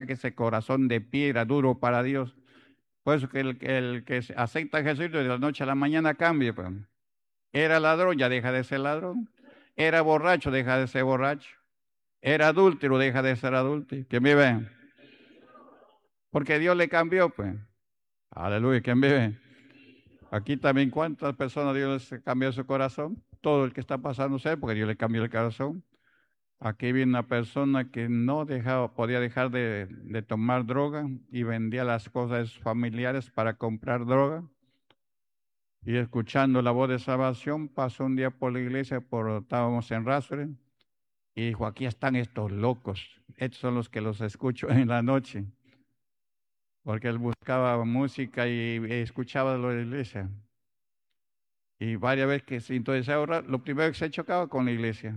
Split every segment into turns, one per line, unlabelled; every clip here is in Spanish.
saque ese corazón de piedra duro para Dios. Por eso que el que acepta a Jesús de la noche a la mañana cambia, pues. Era ladrón, ya deja de ser ladrón. Era borracho, deja de ser borracho. Era adúltero, deja de ser adúltero. ¿Quién vive? Porque Dios le cambió, pues. Aleluya, ¿quién vive? Aquí también, ¿cuántas personas Dios les cambió su corazón? Todo el que está pasando, sé, porque Dios le cambió el corazón. Aquí viene una persona que no dejaba, podía dejar de tomar droga y vendía las cosas de sus familiares para comprar droga. Y escuchando la voz de salvación, pasó un día por la iglesia, estábamos en Rastro, y dijo, aquí están estos locos. Estos son los que los escucho en la noche. Porque él buscaba música y escuchaba lo de la iglesia. Y varias veces que se interesaba, lo primero que se chocaba con la iglesia.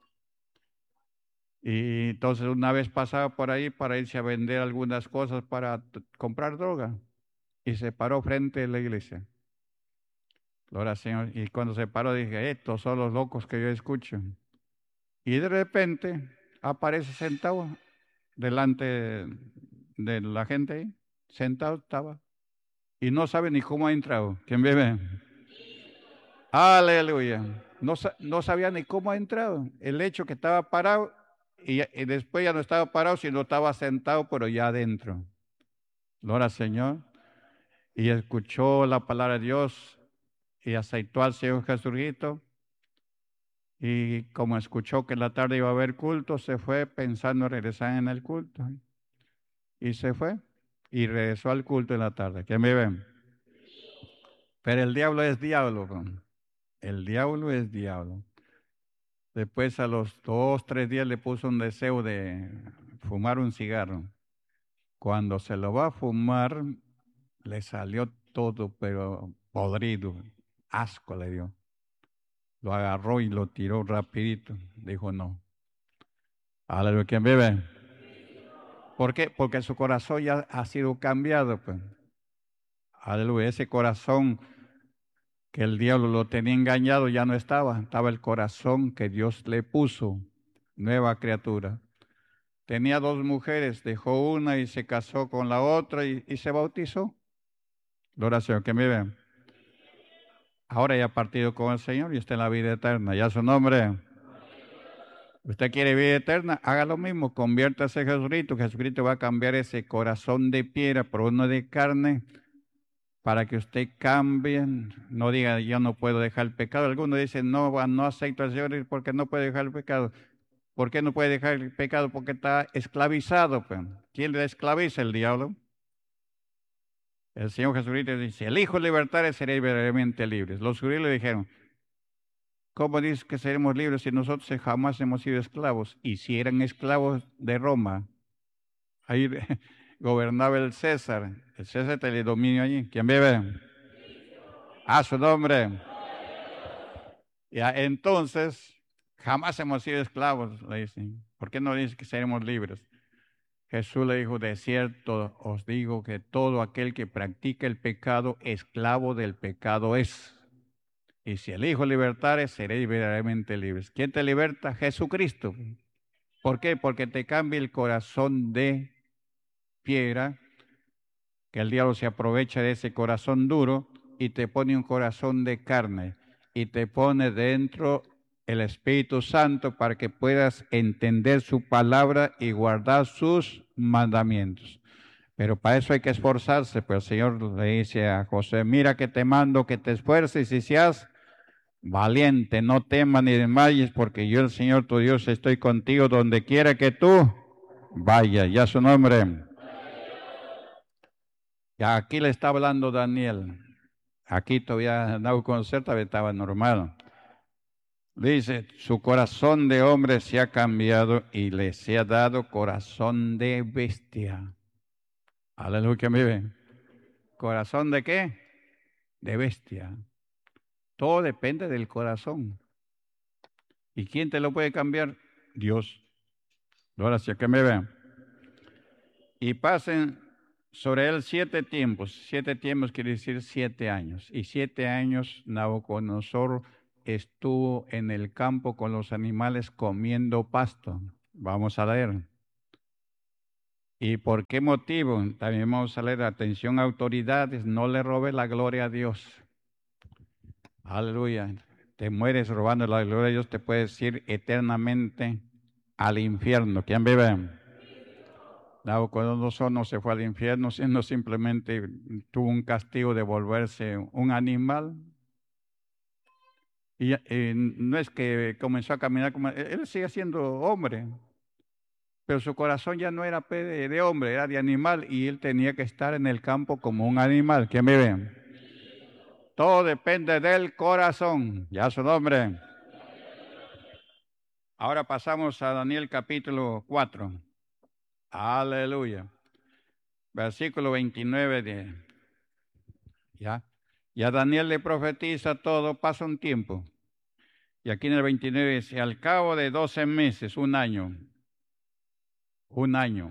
Y entonces una vez pasaba por ahí para irse a vender algunas cosas para comprar droga. Y se paró frente a la iglesia. Gloria al Señor. Y cuando se paró dije, estos son los locos que yo escucho. Y de repente aparece sentado delante de la gente ahí. Sentado estaba. Y no sabe ni cómo ha entrado. ¿Quién vive? Aleluya. No sabía ni cómo ha entrado. El hecho que estaba parado y después ya no estaba parado, sino estaba sentado, pero ya adentro. Gloria al Señor. Y escuchó la palabra de Dios y aceptó al Señor Jesucristo. Y como escuchó que en la tarde iba a haber culto, se fue pensando en regresar en el culto. Y se fue y regresó al culto en la tarde. ¿Quién me ven? Pero el diablo es diablo. El diablo es diablo. Después a los 2, 3 días le puso un deseo de fumar un cigarro. Cuando se lo va a fumar, le salió todo, pero podrido. Asco le dio. Lo agarró y lo tiró rapidito. Dijo no. Aleluya, ¿quién vive? ¿Por qué? Porque su corazón ya ha sido cambiado, pues. Aleluya, ese corazón que el diablo lo tenía engañado ya no estaba. Estaba el corazón que Dios le puso. Nueva criatura. Tenía 2 mujeres, dejó una y se casó con la otra y se bautizó. Gloria al Señor, que me ve. Ahora ya ha partido con el Señor y está en la vida eterna. Ya su nombre. Usted quiere vida eterna, haga lo mismo, conviértase en Jesucristo. Jesucristo va a cambiar ese corazón de piedra por uno de carne para que usted cambie. No diga, yo no puedo dejar el pecado. Algunos dicen, no, no acepto al Señor porque no puede dejar el pecado. ¿Por qué no puede dejar el pecado? Porque está esclavizado, pues. ¿Quién le esclaviza? El diablo. El Señor Jesucristo dice, el Hijo libertare seréis verdaderamente libres. Los judíos le dijeron, ¿cómo dices que seremos libres si nosotros jamás hemos sido esclavos? Y si eran esclavos de Roma, ahí gobernaba el César tenía dominio allí. ¿Quién vive? A su nombre. Ya, entonces, jamás hemos sido esclavos, le dicen. ¿Por qué no dices que seremos libres? Jesús le dijo, de cierto os digo que todo aquel que practica el pecado, esclavo del pecado es. Y si el Hijo libertare, seréis verdaderamente libres. ¿Quién te liberta? Jesucristo. ¿Por qué? Porque te cambia el corazón de piedra, que el diablo se aprovecha de ese corazón duro y te pone un corazón de carne y te pone dentro el Espíritu Santo para que puedas entender su palabra y guardar sus mandamientos. Pero para eso hay que esforzarse, pues el Señor le dice a José, mira que te mando que te esfuerces y seas valiente, no temas ni desmayes, porque yo el Señor tu Dios estoy contigo donde quiera que tú vayas. Ya su nombre. Ya aquí le está hablando Daniel. Aquí todavía Nabucodonosor todavía estaba normal. Dice, su corazón de hombre se ha cambiado y le se ha dado corazón de bestia. Aleluya, mi bien. ¿Corazón de qué? De bestia. Todo depende del corazón. ¿Y quién te lo puede cambiar? Dios. Ahora sí que me vean. Y pasen sobre él 7 tiempos. 7 tiempos quiere decir 7 años. Y 7 años Nabucodonosor estuvo en el campo con los animales comiendo pasto. Vamos a leer. ¿Y por qué motivo? También vamos a leer, atención autoridades, no le robe la gloria a Dios. Aleluya. Te mueres robando la gloria de Dios, te puedes ir eternamente al infierno. ¿Quién vive? Nabucodonosor no se fue al infierno, sino simplemente tuvo un castigo de volverse un animal. Y no es que comenzó a caminar como él sigue siendo hombre, pero su corazón ya no era de hombre, era de animal y él tenía que estar en el campo como un animal. ¿Quién vive? Todo depende del corazón. Ya su nombre. Ahora pasamos a Daniel capítulo 4. Aleluya. Versículo 29 de, ya. Y a Daniel le profetiza todo, pasa un tiempo. Y aquí en el 29 dice, al cabo de 12 meses, un año,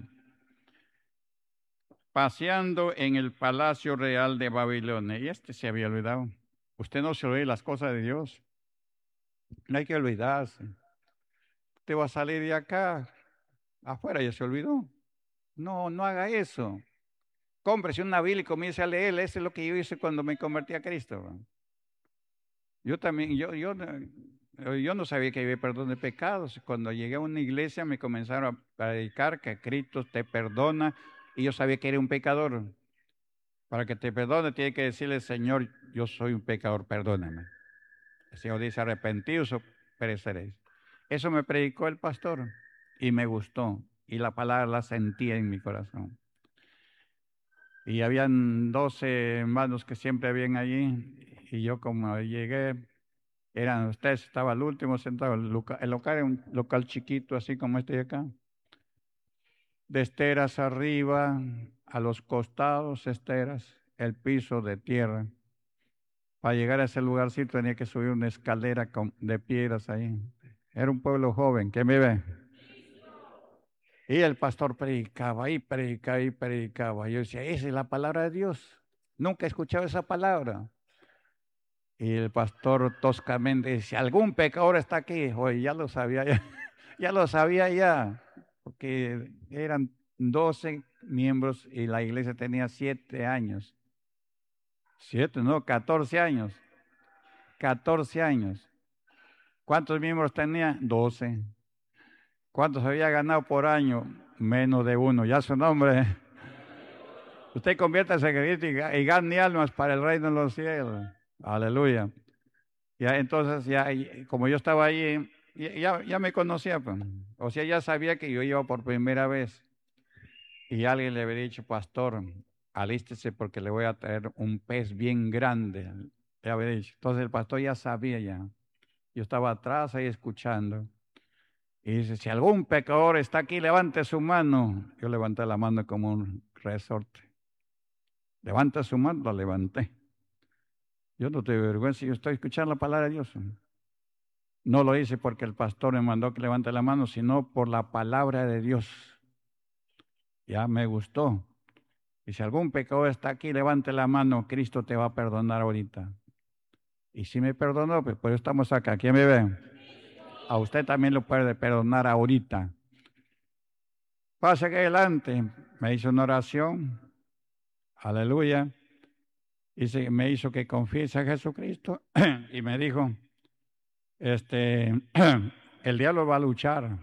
paseando en el palacio real de Babilonia. Y este se había olvidado. Usted no se olvida las cosas de Dios. No hay que olvidarse. Usted va a salir de acá, afuera ya se olvidó. No, no haga eso. Cómprese una Biblia y comience a leer. Eso es lo que yo hice cuando me convertí a Cristo. Yo también, yo no sabía que había perdón de pecados. Cuando llegué a una iglesia me comenzaron a predicar que Cristo te perdona y yo sabía que era un pecador. Para que te perdone tiene que decirle, Señor, yo soy un pecador, perdóname. El Señor dice, arrepentidos o pereceréis. Eso me predicó el pastor y me gustó y la palabra la sentí en mi corazón. Y habían 12 hermanos que siempre habían allí y yo como llegué, eran ustedes, estaba el último sentado, el local era un local chiquito así como este de acá, de esteras arriba, a los costados esteras, el piso de tierra. Para llegar a ese lugarcito tenía que subir una escalera de piedras ahí. Era un pueblo joven, ¿quién vive? Y el pastor predicaba y predicaba y predicaba. Yo decía, esa es la palabra de Dios. Nunca he escuchado esa palabra. Y el pastor toscamente dice, algún pecador está aquí. Oye, ya lo sabía, ya, ya lo sabía ya. Porque eran 12 miembros y la iglesia tenía 7 años. 7, no, 14 años. 14 años. ¿Cuántos miembros tenía? 12. ¿Cuántos había ganado por año? Menos de uno. Ya su nombre. Usted conviértase en Cristo y gane almas para el reino de los cielos. Aleluya. Ya entonces, ya como yo estaba allí, ya me conocía, pues. O sea, ya sabía que yo iba por primera vez. Y alguien le había dicho, pastor, alístese porque le voy a traer un pez bien grande. Le había dicho. Entonces el pastor ya sabía ya. Yo estaba atrás ahí escuchando. Y dice, si algún pecador está aquí, levante su mano. Yo levanté la mano como un resorte. Levanta su mano, la levanté. Yo no te vergüenza, yo estoy escuchando la palabra de Dios. No lo hice porque el pastor me mandó que levante la mano, sino por la palabra de Dios. Ya me gustó. Y si algún pecador está aquí, levante la mano, Cristo te va a perdonar ahorita. Y si me perdonó, pues por eso estamos acá. ¿Quién me ve? A usted también lo puede perdonar ahorita. Pase que adelante. Me hizo una oración. Aleluya. Y me hizo que confiese a Jesucristo y me dijo, el diablo va a luchar,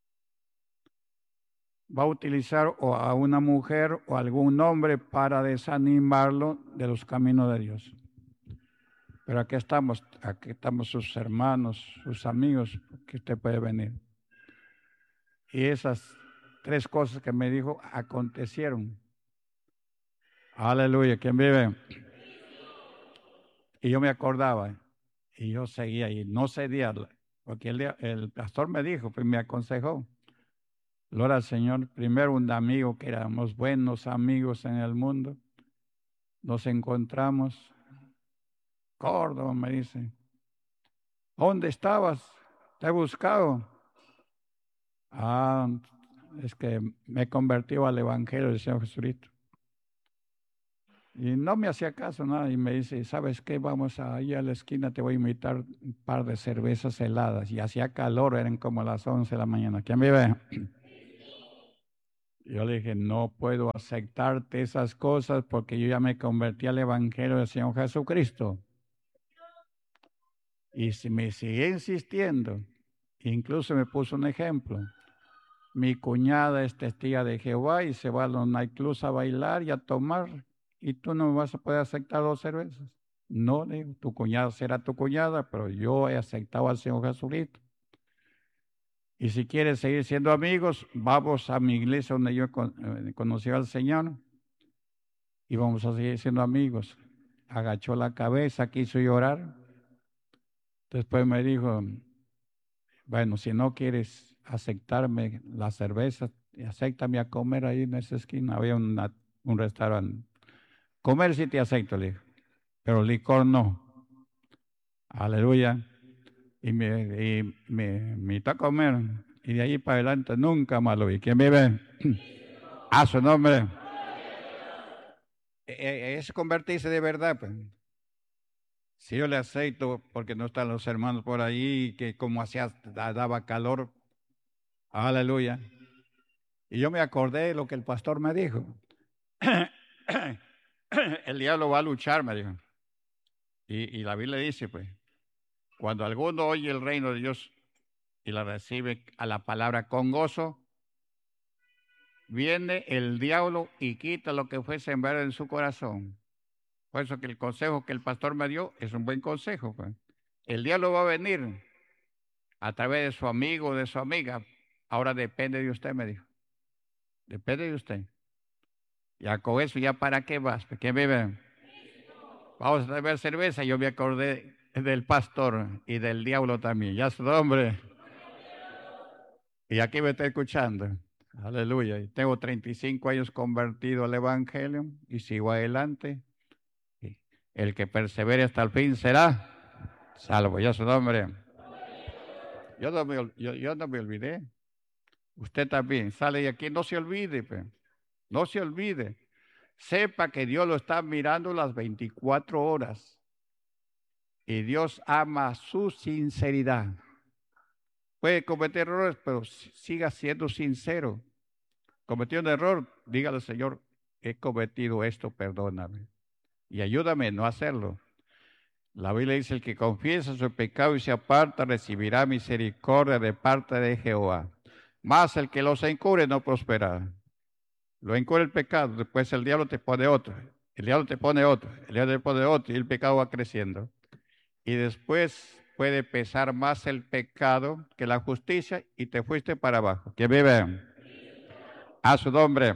va a utilizar o a una mujer o algún hombre para desanimarlo de los caminos de Dios. Pero aquí estamos sus hermanos, sus amigos, que usted puede venir. Y esas 3 cosas que me dijo acontecieron. Aleluya, ¿quién vive? Y yo me acordaba y yo seguía y no cedía, porque el pastor me dijo, pues me aconsejó. Gloria al Señor. Primero un amigo que éramos buenos amigos en el mundo. Nos encontramos. Córdoba me dice, ¿dónde estabas? Te he buscado. Ah, es que me convertió al Evangelio del Señor Jesucristo. Y no me hacía caso nada y me dice, ¿sabes qué? Vamos ahí a la esquina, te voy a invitar un par de cervezas heladas. Y hacía calor, eran como las 11 de la mañana. ¿Quién vive? Yo le dije, no puedo aceptarte esas cosas porque yo ya me convertí al Evangelio del Señor Jesucristo. Y si me sigue insistiendo, incluso me puso un ejemplo. Mi cuñada es testiga de Jehová y se va a los nightclubs a bailar y a tomar, y tú no vas a poder aceptar 2 cervezas. No, le digo, tu cuñada será tu cuñada, pero yo he aceptado al Señor Jesucristo. Y si quieres seguir siendo amigos, vamos a mi iglesia donde yo conocí al Señor y vamos a seguir siendo amigos. Agachó la cabeza, quiso llorar. Después me dijo, bueno, si no quieres aceptarme la cerveza, acéptame a comer ahí en esa esquina. Había un restaurante. Comer sí te acepto, le dijo, pero licor no. Aleluya. Y me invitó a comer. Y de ahí para adelante nunca más lo vi. ¿Quién vive? A su nombre. Es convertirse de verdad, pues. Si yo le acepto, porque no están los hermanos por ahí, que como hacía, daba calor, aleluya. Y yo me acordé de lo que el pastor me dijo. El diablo va a luchar, me dijo. Y la Biblia dice, pues, cuando alguno oye el reino de Dios y la recibe a la palabra con gozo, viene el diablo y quita lo que fue sembrado en su corazón. Por eso que el consejo que el pastor me dio es un buen consejo, pues. El diablo va a venir a través de su amigo o de su amiga. Ahora depende de usted, me dijo. Depende de usted. Ya con eso, ¿ya para qué vas? ¿Qué beben? Vamos a beber cerveza. Yo me acordé del pastor y del diablo también. Ya su nombre. Y aquí me está escuchando. Aleluya. Y tengo 35 años convertido al Evangelio y sigo adelante. Y el que persevere hasta el fin será salvo. Ya su nombre. Yo no me olvidé. Usted también. Sale de aquí, no se olvide. No se olvide. Sepa que Dios lo está mirando las 24 horas. Y Dios ama su sinceridad. Puede cometer errores, pero siga siendo sincero. Cometió un error, dígale, Señor, he cometido esto, perdóname. Y ayúdame a no hacerlo. La Biblia dice, el que confiesa su pecado y se aparta, recibirá misericordia de parte de Jehová. Mas el que los encubre no prosperará. Lo encubre el pecado, después el diablo te pone otro. El diablo te pone otro. El diablo te pone otro y el pecado va creciendo. Y después puede pesar más el pecado que la justicia y te fuiste para abajo. Que vive a su nombre.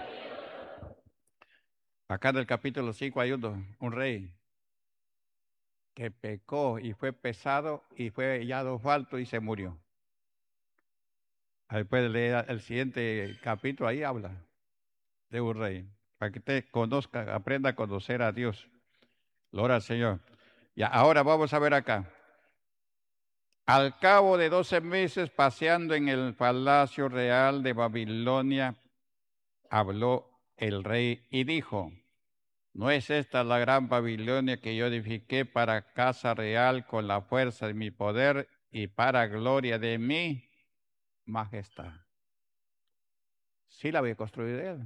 Acá en el capítulo 5 hay un rey que pecó y fue pesado y fue hallado falto y se murió. Después de leer el siguiente capítulo, ahí habla de un rey, para que usted conozca, aprenda a conocer a Dios. Gloria al Señor. Y ahora vamos a ver acá. Al cabo de 12 meses paseando en el palacio real de Babilonia, habló el rey y dijo, ¿no es esta la gran Babilonia que yo edifiqué para casa real con la fuerza de mi poder y para gloria de mi majestad? Sí la había construido él.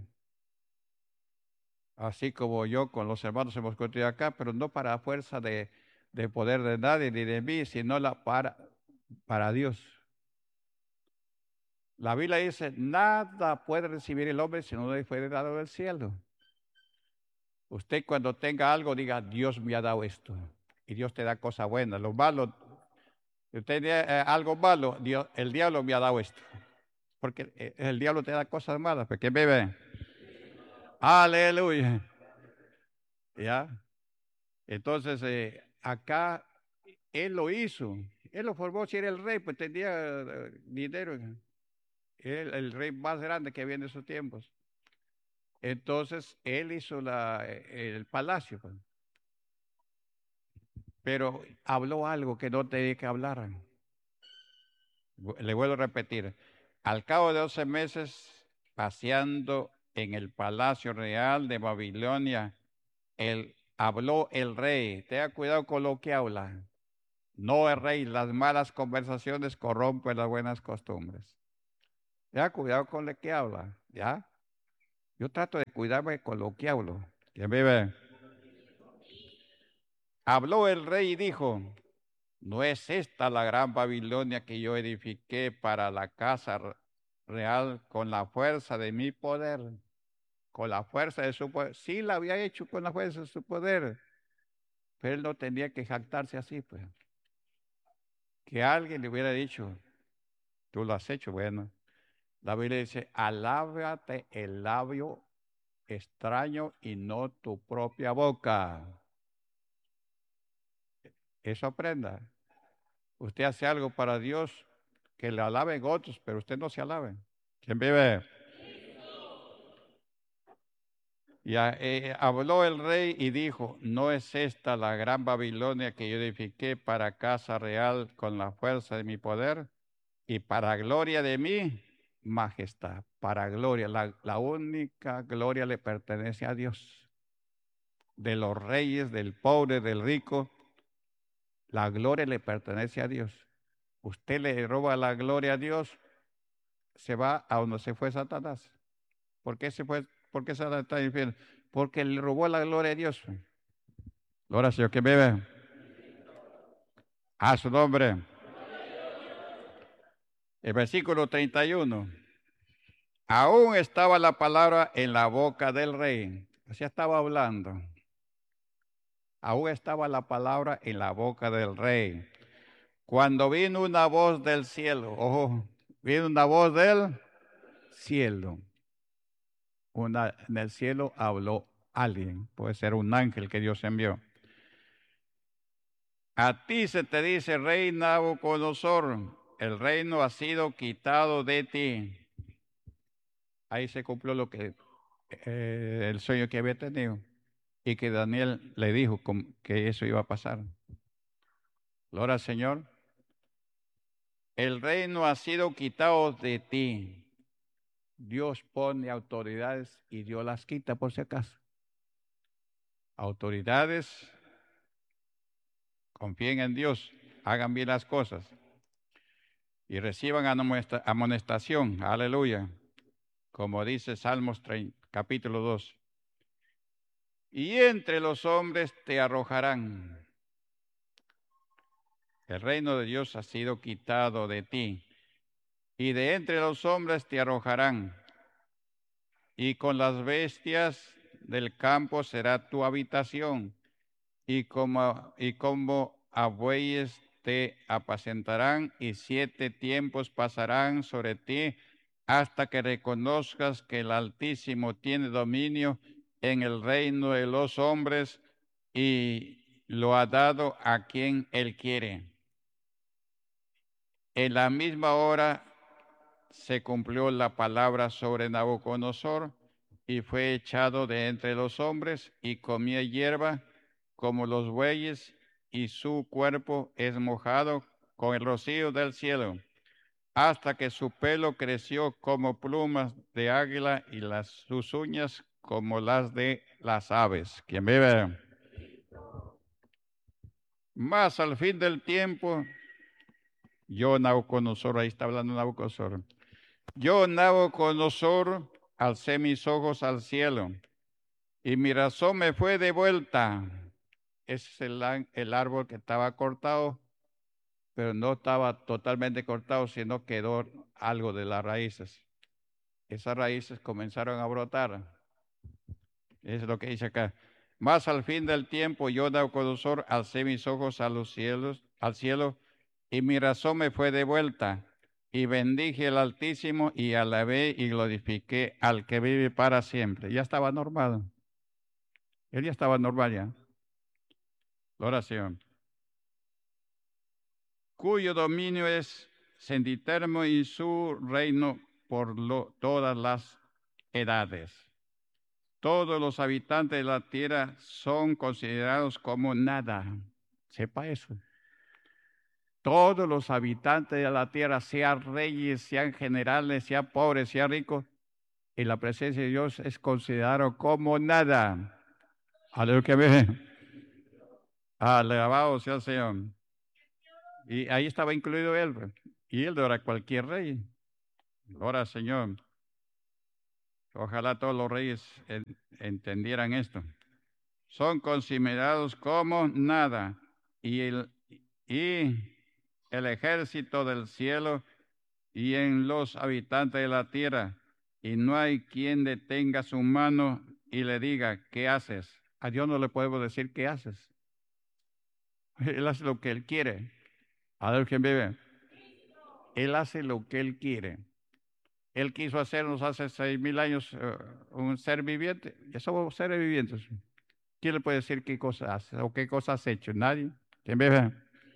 Así como yo con los hermanos hemos construido acá, pero no para fuerza de poder de nadie ni de mí, sino para Dios. La Biblia dice, nada puede recibir el hombre si no le fue dado del cielo. Usted cuando tenga algo diga, Dios me ha dado esto. Y Dios te da cosas buenas. Lo malo, si usted tiene algo malo, el diablo me ha dado esto. Porque el diablo te da cosas malas. Porque bebe. Aleluya. ¿Ya? Entonces, acá él lo hizo. Él lo formó, si era el rey, pues tenía dinero. El rey más grande que había en esos tiempos. Entonces, él hizo el palacio, pues. Pero habló algo que no tenía que hablar. Le vuelvo a repetir. Al cabo de 12 meses, paseando en el palacio real de Babilonia, habló el rey. Tenga cuidado con lo que habla. No el rey, las malas conversaciones corrompen las buenas costumbres. Ya, cuidado con lo que habla, ya. Yo trato de cuidarme con lo que hablo. ¿Quién vive? Habló el rey y dijo, ¿no es esta la gran Babilonia que yo edifiqué para la casa real con la fuerza de mi poder? Con la fuerza de su poder. Sí, la había hecho con la fuerza de su poder, pero él no tenía que jactarse así, pues. Que alguien le hubiera dicho, tú lo has hecho, bueno. La Biblia dice, alábate el labio extraño y no tu propia boca. Eso aprenda. Usted hace algo para Dios, que le alaben otros, pero usted no se alabe. ¿Quién vive? Y habló el rey y dijo, ¿no es esta la gran Babilonia que yo edifiqué para casa real con la fuerza de mi poder y para gloria de mi majestad? Para gloria, la única gloria le pertenece a Dios. De los reyes, del pobre, del rico, la gloria le pertenece a Dios. Usted le roba la gloria a Dios, se va a donde se fue Satanás. ¿Por qué se fue? ¿Por qué Satanás está en el infierno? Porque le robó la gloria a Dios. Gloria al Señor que vive. A su nombre. El versículo 31. Aún estaba la palabra en la boca del rey. Así estaba hablando. Aún estaba la palabra en la boca del rey. Cuando vino una voz del cielo, ojo, vino una voz del cielo. En el cielo habló alguien, puede ser un ángel que Dios envió. A ti se te dice, rey Nabucodonosor, el reino ha sido quitado de ti. Ahí se cumplió lo que el sueño que había tenido y que Daniel le dijo que eso iba a pasar. Gloria al Señor. El reino ha sido quitado de ti. Dios pone autoridades y Dios las quita por si acaso. Autoridades, confíen en Dios, hagan bien las cosas y reciban amonestación. Aleluya. Como dice Salmos 30, capítulo 2. Y entre los hombres te arrojarán. El reino de Dios ha sido quitado de ti. Y de entre los hombres te arrojarán. Y con las bestias del campo será tu habitación. Y como a bueyes te apacentarán. Y 7 tiempos pasarán sobre ti hasta que reconozcas que el Altísimo tiene dominio en el reino de los hombres y lo ha dado a quien él quiere. En la misma hora se cumplió la palabra sobre Nabucodonosor y fue echado de entre los hombres y comía hierba como los bueyes y su cuerpo es mojado con el rocío del cielo hasta que su pelo creció como plumas de águila y sus uñas como las de las aves. ¿Quién vive? Más al fin del tiempo, yo Nabucodonosor, ahí está hablando Nabucodonosor. Yo Nabucodonosor alcé mis ojos al cielo y mi razón me fue de vuelta. Ese es el árbol que estaba cortado, pero no estaba totalmente cortado, sino quedó algo de las raíces. Esas raíces comenzaron a brotar. Es lo que dice acá. Más al fin del tiempo, yo, Nabucodonosor, alcé mis ojos a los cielos, al cielo, y mi razón me fue de vuelta. Y bendije al Altísimo, y alabé y glorifiqué al que vive para siempre. Ya estaba normal. Él ya estaba normal ya. La oración. Cuyo dominio es sempiterno y su reino por todas las edades. Todos los habitantes de la tierra son considerados como nada. Sepa eso. Todos los habitantes de la tierra, sean reyes, sean generales, sean pobres, sean ricos, en la presencia de Dios es considerado como nada. Aleluya. Alabado sea el Señor. Y ahí estaba incluido él. Y él no era cualquier rey. Gloria al Señor. Ojalá todos los reyes entendieran esto. Son considerados como nada. Y el ejército del cielo y en los habitantes de la tierra. Y no hay quien detenga su mano y le diga, ¿qué haces? A Dios no le podemos decir, ¿qué haces? Él hace lo que Él quiere. A ver quién vive. Él hace lo que Él quiere. Él quiso hacernos hace 6.000 años un ser viviente. Ya somos seres vivientes. ¿Quién le puede decir qué cosa hace o qué cosa has hecho? Nadie. ¿Quién vive?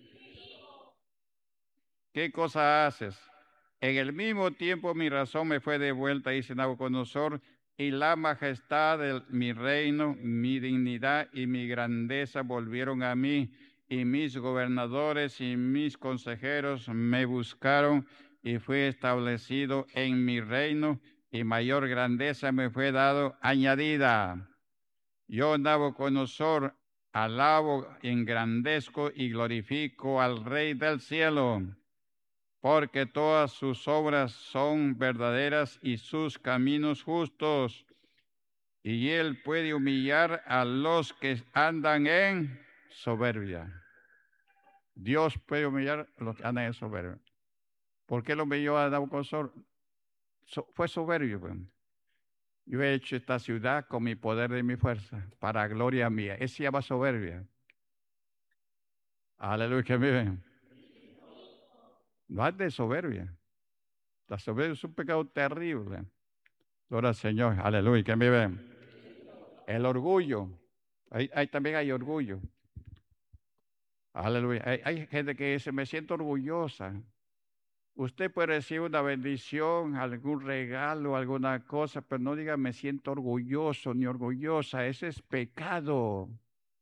¿Qué cosa haces? En el mismo tiempo mi razón me fue devuelta, dice Nabucodonosor, y la majestad de mi reino, mi dignidad y mi grandeza volvieron a mí, y mis gobernadores y mis consejeros me buscaron, y fui establecido en mi reino, y mayor grandeza me fue dado añadida. Yo, Nabucodonosor, alabo, engrandezco y glorifico al Rey del cielo, porque todas sus obras son verdaderas y sus caminos justos, y él puede humillar a los que andan en soberbia. Dios puede humillar a los que andan en soberbia. ¿Por qué lo humilló a Nabucodonosor? Fue soberbio. Pues. Yo he hecho esta ciudad con mi poder y mi fuerza, para gloria mía. Ese se llama soberbia. Aleluya, que viven. No es de soberbia. La soberbia es un pecado terrible. Gloria al Señor. Aleluya, que viven. El orgullo. También hay orgullo. Aleluya. Hay gente que dice, me siento orgullosa. Usted puede recibir una bendición, algún regalo, alguna cosa, pero no diga me siento orgulloso ni orgullosa. Ese es pecado.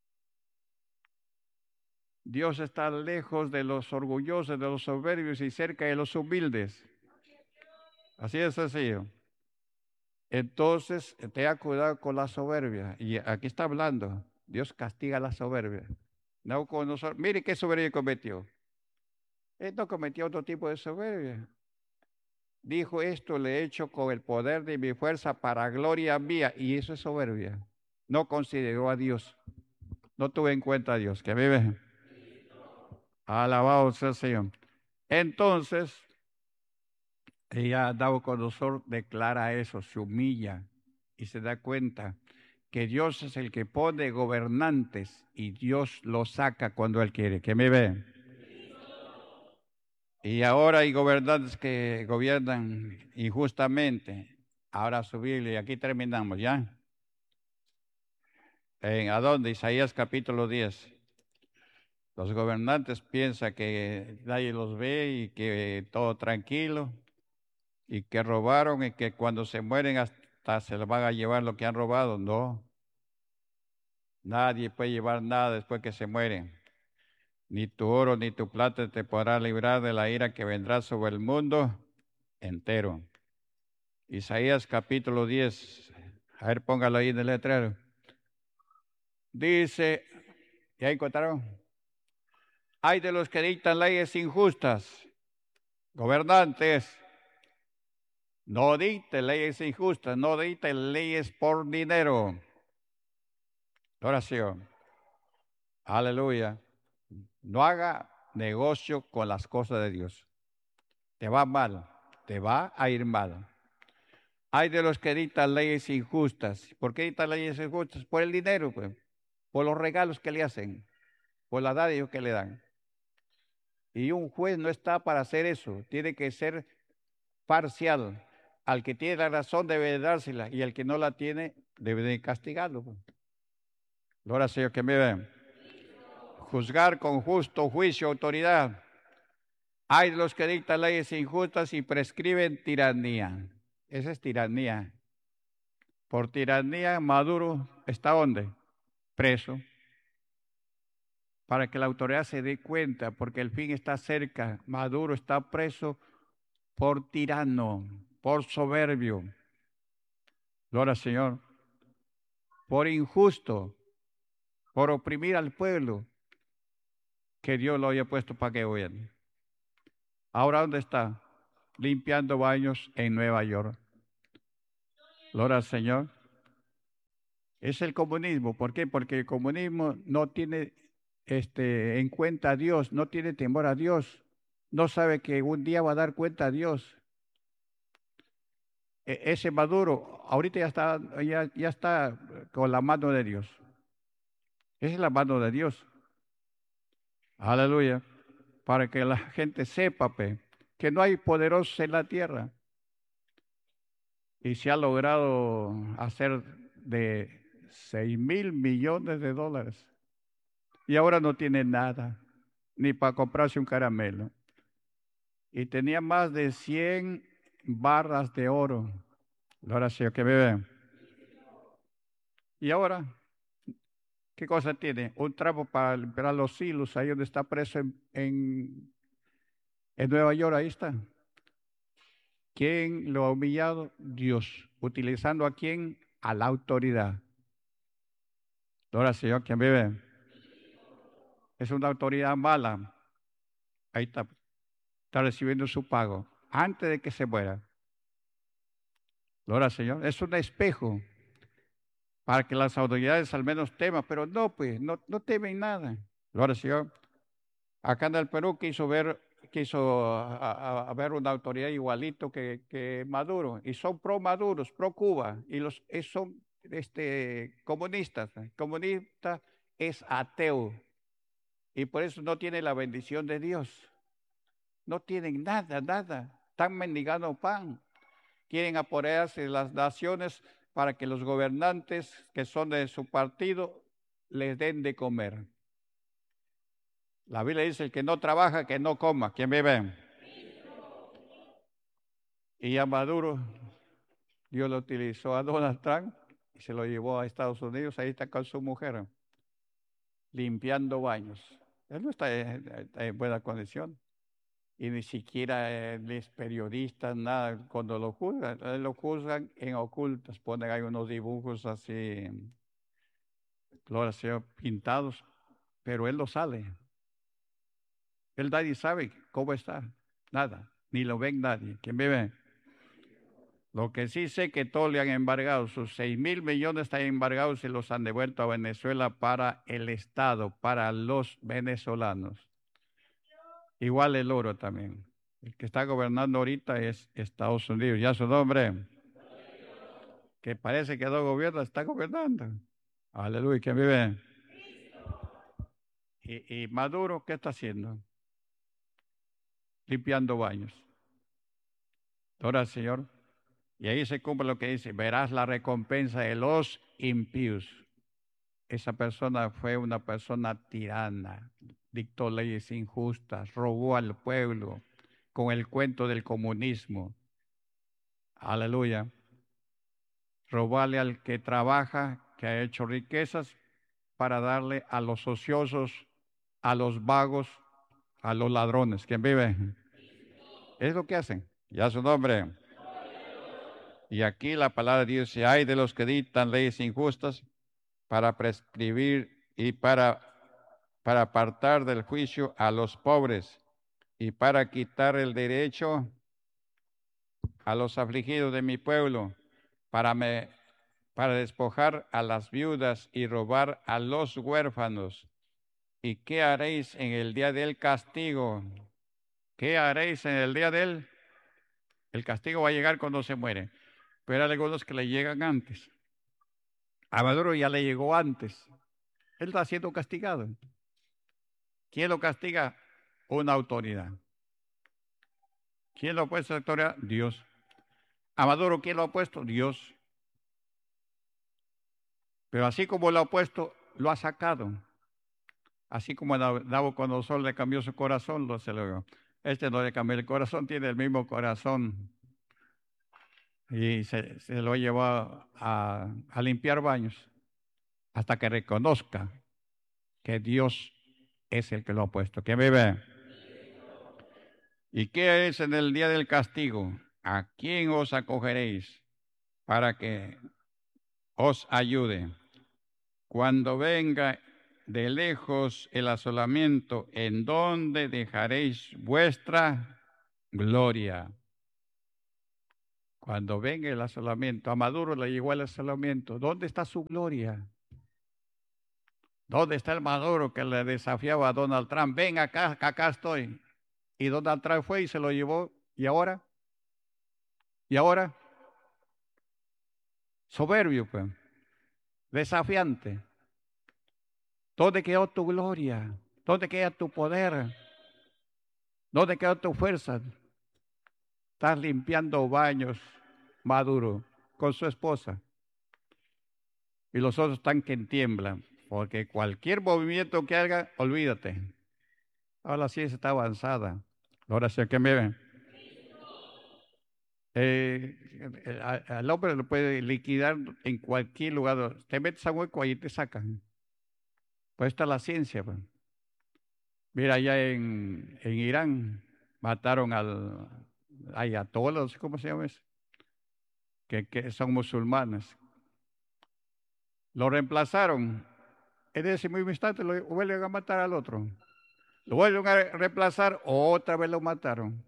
Dios está lejos de los orgullosos, de los soberbios y cerca de los humildes. Así es sencillo. Entonces, tenga cuidado con la soberbia. Y aquí está hablando. Dios castiga la soberbia. No con nosotros. Mire qué soberbia cometió. Él no cometió otro tipo de soberbia. Dijo, esto le he hecho con el poder de mi fuerza para gloria mía. Y eso es soberbia. No consideró a Dios. No tuvo en cuenta a Dios. Que vive. Alabado sea el Señor. Entonces, ella, Nabucodonosor, declara eso, se humilla y se da cuenta que Dios es el que pone gobernantes y Dios los saca cuando Él quiere. ¿Que me ve? Y ahora hay gobernantes que gobiernan injustamente. Ahora su Biblia, y aquí terminamos, ¿ya? ¿A dónde? Isaías capítulo 10. Los gobernantes piensan que nadie los ve y que todo tranquilo y que robaron y que cuando se mueren hasta se les van a llevar lo que han robado. No, nadie puede llevar nada después que se mueren. Ni tu oro ni tu plata te podrá librar de la ira que vendrá sobre el mundo entero. Isaías capítulo 10. A ver, póngalo ahí en el letrero. Dice, ¿ya encontraron? Hay de los que dictan leyes injustas, gobernantes. No dicten leyes injustas, no dicten leyes por dinero. Oración. Aleluya. No haga negocio con las cosas de Dios. Te va mal, te va a ir mal. Hay de los que dictan leyes injustas. ¿Por qué dictan leyes injustas? Por el dinero, pues. Por los regalos que le hacen, por la dádiva que le dan. Y un juez no está para hacer eso, tiene que ser parcial. Al que tiene la razón debe dársela y al que no la tiene debe de castigarlo. Pues. Ahora, Señor, que me ven. Juzgar con justo juicio, autoridad. Hay de los que dictan leyes injustas y prescriben tiranía. Esa es tiranía. Por tiranía, Maduro está ¿dónde? Preso. Para que la autoridad se dé cuenta, porque el fin está cerca. Maduro está preso por tirano, por soberbio. Gloria al Señor. Por injusto, por oprimir al pueblo que Dios lo haya puesto para que gobierne. Ahora, ¿dónde está? limpiando baños en Nueva York. Gloria al Señor. Es el comunismo. ¿Por qué? Porque el comunismo no tiene en cuenta a Dios, no tiene temor a Dios, no sabe que un día va a dar cuenta a Dios. Ese Maduro ahorita ya está con la mano de Dios. Esa es la mano de Dios. Aleluya. Para que la gente sepa que no hay poderosos en la tierra. Y se ha logrado hacer de 6.000 millones de dólares. Y ahora no tiene nada, ni para comprarse un caramelo. Y tenía más de 100 barras de oro. Ahora sí, que me ven. Y ahora, ¿qué cosa tiene? Un trapo para limpiar los hilos, ahí donde está preso en Nueva York, ahí está. ¿Quién lo ha humillado? Dios. ¿Utilizando a quién? A la autoridad. Ahora, Señor, ¿quién vive? Es una autoridad mala. Ahí está recibiendo su pago antes de que se muera. Gloria al Señor. Es un espejo para que las autoridades al menos teman, pero no, pues, no temen nada. Gloria al Señor. Acá en el Perú quiso a ver una autoridad igualito que Maduro, y son pro Maduros, pro Cuba, y son comunistas. Comunista es ateo, y por eso no tiene la bendición de Dios. No tienen nada, nada. Están mendigando pan. Quieren apoderarse de las naciones para que los gobernantes que son de su partido les den de comer. La Biblia dice, el que no trabaja, que no coma. ¿Quién vive? Y a Maduro, Dios lo utilizó a Donald Trump y se lo llevó a Estados Unidos. Ahí está con su mujer, limpiando baños. Él no está en buena condición. Y ni siquiera es periodista, nada. Cuando lo juzgan, lo juzgan en ocultas. Ponen ahí unos dibujos así, gloria al Señor, pintados. Pero él no sale. Él nadie sabe cómo está. Nada. Ni lo ven nadie. ¿Quién vive? Lo que sí sé que todos le han embargado, sus 6.000 millones están embargados y los han devuelto a Venezuela para el Estado, para los venezolanos. Igual el oro también. El que está gobernando ahorita es Estados Unidos. Ya su nombre, que parece que no gobierna, está gobernando. Aleluya, ¿quién vive? Y Maduro, ¿qué está haciendo? Limpiando baños. Ahora, Señor. Y ahí se cumple lo que dice, verás la recompensa de los impíos. Esa persona fue una persona tirana, dictó leyes injustas, robó al pueblo con el cuento del comunismo. Aleluya. Robarle al que trabaja, que ha hecho riquezas, para darle a los ociosos, a los vagos, a los ladrones. ¿Quién vive? Es lo que hacen. Ya su nombre. Y aquí la palabra de Dios dice, hay de los que dictan leyes injustas para prescribir y para apartar del juicio a los pobres y para quitar el derecho a los afligidos de mi pueblo, para despojar a las viudas y robar a los huérfanos. ¿Y qué haréis en el día del castigo? ¿Qué haréis en el día del? El castigo va a llegar cuando se muere, pero hay algunos que le llegan antes. A Maduro ya le llegó antes. Él está siendo castigado. ¿Quién lo castiga? Una autoridad. ¿Quién lo ha puesto a autoridad? Dios. A Maduro, ¿quién lo ha puesto? Dios. Pero así como lo ha puesto, lo ha sacado. Así como a Nabucodonosor le cambió su corazón, este no le cambió el corazón, tiene el mismo corazón. Y se lo llevó a limpiar baños hasta que reconozca que Dios es el que lo ha puesto. ¿Quién vive? ¿Y qué es en el día del castigo? ¿A quién os acogeréis para que os ayude? Cuando venga de lejos el asolamiento, ¿en dónde dejaréis vuestra gloria? Cuando venga el asolamiento, a Maduro le llegó el asolamiento. ¿Dónde está su gloria? ¿Dónde está el Maduro que le desafiaba a Donald Trump? Ven acá, acá estoy. Y Donald Trump fue y se lo llevó. ¿Y ahora? ¿Y ahora? Soberbio, pues. Desafiante. ¿Dónde quedó tu gloria? ¿Dónde queda tu poder? ¿Dónde quedó tu fuerza? Estás limpiando baños, Maduro, con su esposa. Y los otros están que tiemblan. Porque cualquier movimiento que haga, olvídate. Ahora la ciencia está avanzada. Ahora sí que me ven. Al hombre lo puede liquidar en cualquier lugar. Te metes a hueco ahí te sacan. Pues está la ciencia. Pues. Mira, allá en Irán mataron al ayatollah, no sé cómo se llama eso, que son musulmanes. Lo reemplazaron. En ese mismo instante lo vuelven a matar al otro. Lo vuelven a reemplazar, otra vez lo mataron.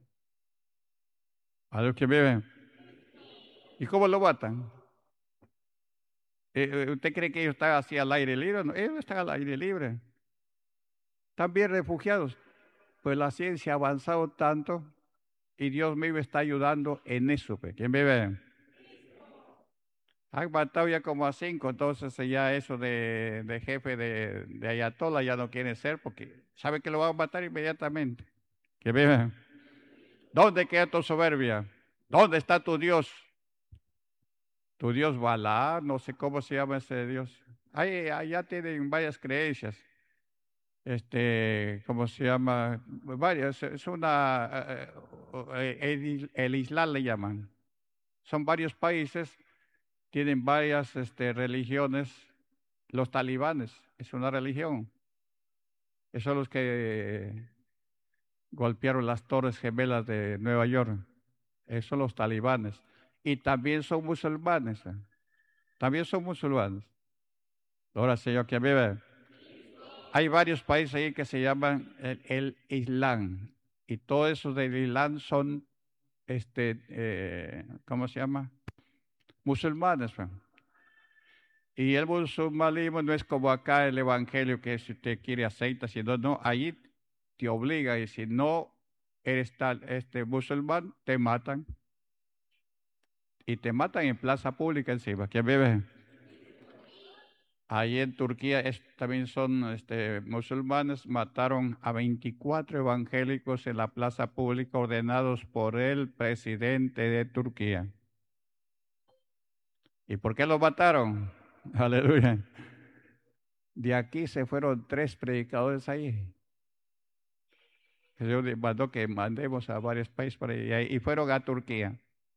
A los que viven. ¿Y cómo lo matan? ¿Usted cree que ellos están así al aire libre? No, ellos están al aire libre. Están bien refugiados. Pues la ciencia ha avanzado tanto y Dios mismo está ayudando en eso. Pues. ¿Quién vive? Han matado ya como a 5, entonces ya eso de jefe de Ayatollah ya no quiere ser porque sabe que lo van a matar inmediatamente. ¿Quién vive? ¿Dónde queda tu soberbia? ¿Dónde está tu Dios? Tu Dios Balá, no sé cómo se llama ese Dios. Allá tienen varias creencias. ¿Cómo se llama? Varias. Es una, el Islam le llaman. Son varios países, tienen varias religiones. Los talibanes es una religión. Esos son los que golpearon las Torres Gemelas de Nueva York. Esos son los talibanes. Y también son musulmanes. También son musulmanes. Ahora, señor, que vive. Hay varios países ahí que se llaman el Islam. Y todos esos del Islam son, ¿cómo se llama? Musulmanes. Pues. Y el musulmanismo no es como acá el evangelio que si usted quiere aceita, sino no, ahí te obliga y si no eres tal, musulmán, te matan. Y te matan en plaza pública encima. ¿Quién vive? Ahí en Turquía también son musulmanes, mataron a 24 evangélicos en la plaza pública ordenados por el presidente de Turquía. ¿Y por qué los mataron? Aleluya. De aquí se fueron 3 predicadores ahí. Jesús mandó que mandemos a varios países para allá y fueron a Turquía.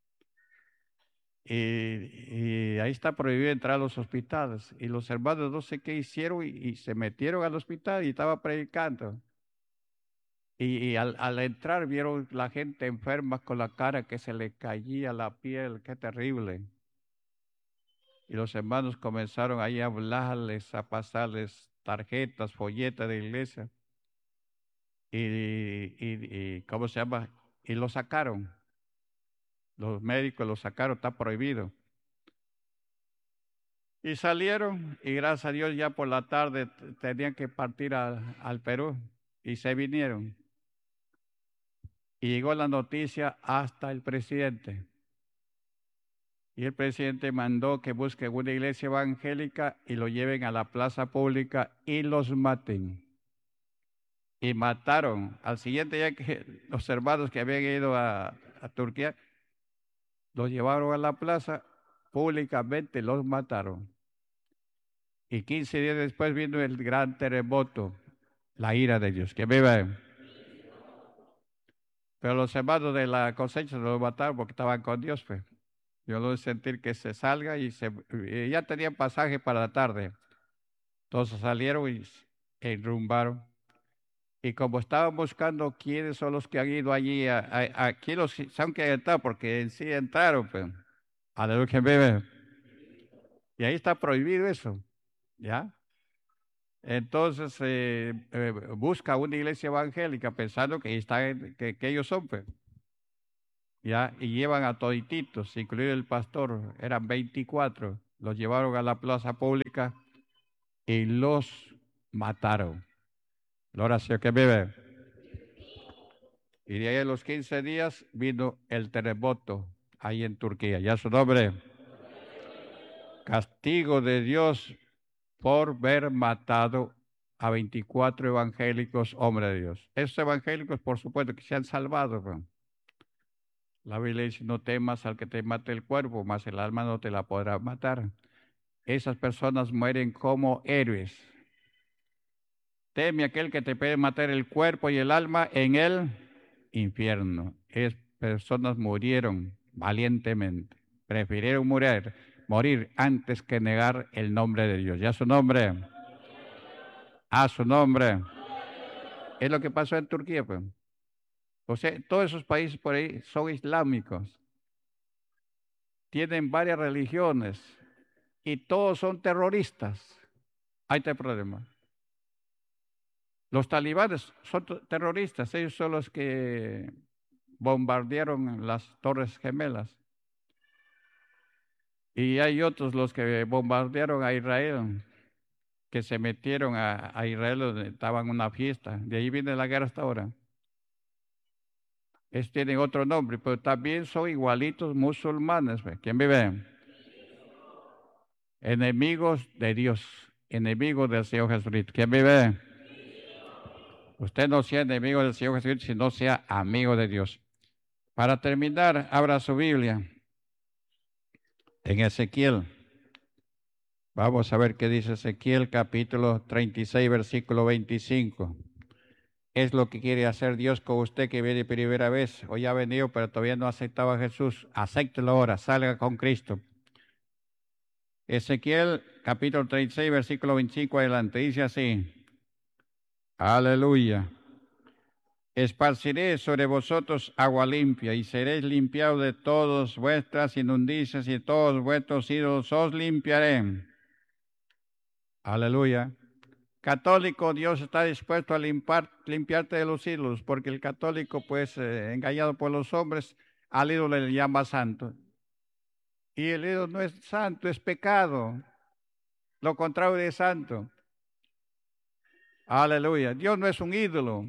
Y ahí está prohibido entrar a los hospitales. Y los hermanos no sé qué hicieron y se metieron al hospital y estaba predicando. Y al entrar vieron la gente enferma con la cara que se le caía la piel, qué terrible. Y los hermanos comenzaron ahí a hablarles, a pasarles tarjetas, folletas de iglesia. ¿Cómo se llama? Y lo sacaron. Los médicos lo sacaron, está prohibido. Y salieron y gracias a Dios ya por la tarde tenían que partir al Perú y se vinieron. Y llegó la noticia hasta el presidente. Y el presidente mandó que busquen una iglesia evangélica y lo lleven a la plaza pública y los maten. Y mataron. Al siguiente día que los hermanos que habían ido a Turquía, los llevaron a la plaza, públicamente los mataron. Y 15 días después vino el gran terremoto, la ira de Dios. Que viva. Pero los hermanos de la cosecha los mataron porque estaban con Dios. Pues. Yo lo sentir que se salga y ya tenían pasaje para la tarde. Entonces salieron y enrumbaron. Y como estaban buscando quiénes son los que han ido allí, aquí los son que han entrado, porque en sí entraron, pues. Aleluya, que vive. Y ahí está prohibido eso, ¿ya? Entonces busca una iglesia evangélica pensando que, que ellos son, pues. ya, y llevan a todititos, incluido el pastor, eran 24, los llevaron a la plaza pública y los mataron. Gloria al Señor que vive. Y de ahí a los 15 días vino el terremoto ahí en Turquía. Ya su nombre, castigo de Dios por ver matado a 24 evangélicos, hombres de Dios. Esos evangélicos, por supuesto, que se han salvado. Pues. La Biblia dice, no temas al que te mate el cuerpo, mas el alma no te la podrá matar. Esas personas mueren como héroes. Teme aquel que te puede matar el cuerpo y el alma en el infierno. Es personas murieron valientemente. Prefirieron morir antes que negar el nombre de Dios. Ya su nombre, a su nombre. Es lo que pasó en Turquía, pues. O sea, todos esos países por ahí son islámicos. Tienen varias religiones y todos son terroristas. Ahí está el problema. Los talibanes son terroristas, ellos son los que bombardearon las Torres Gemelas. Y hay otros los que bombardearon a Israel, que se metieron a Israel donde estaban en una fiesta. De ahí viene la guerra hasta ahora. Ellos tienen otro nombre, pero también son igualitos musulmanes. ¿Quién vive? Enemigos de Dios, enemigos del Señor Jesucristo. ¿Quién vive? Usted no sea enemigo del Señor Jesucristo, sino sea amigo de Dios. Para terminar, abra su Biblia en Ezequiel. Vamos a ver qué dice Ezequiel, capítulo 36, versículo 25. Es lo que quiere hacer Dios con usted que viene primera vez. Hoy ha venido, pero todavía no aceptaba a Jesús. Acéptelo ahora, salga con Cristo. Ezequiel, capítulo 36, versículo 25 adelante. Dice así. Aleluya. Esparciré sobre vosotros agua limpia y seréis limpiados de todas vuestras inmundicias y todos vuestros ídolos os limpiaré. Aleluya. Católico, Dios está dispuesto a limpiarte de los ídolos, porque el católico, pues, engañado por los hombres, al ídolo le llama santo. Y el ídolo no es santo, es pecado. Lo contrario de santo. Aleluya. Dios no es un ídolo.